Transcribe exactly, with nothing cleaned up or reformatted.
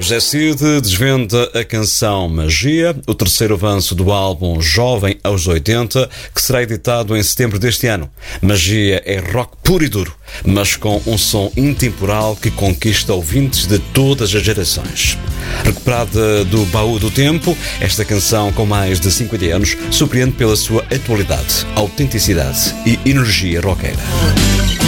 José Cid desvenda a canção Magia, o terceiro avanço do álbum Jovem aos oitenta, que será editado em setembro deste ano. Magia é rock puro e duro, mas com um som intemporal que conquista ouvintes de todas as gerações. Recuperada do baú do tempo, esta canção com mais de cinquenta anos surpreende pela sua atualidade, autenticidade e energia roqueira.